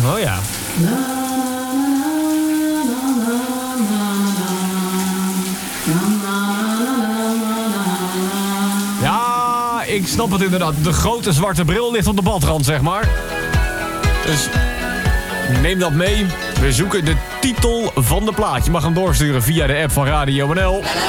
Oh ja. Ja, ik snap het inderdaad. De grote zwarte bril ligt op de badrand, zeg maar. Dus neem dat mee. We zoeken de titel van de plaat. Je mag hem doorsturen via de app van Radio NL.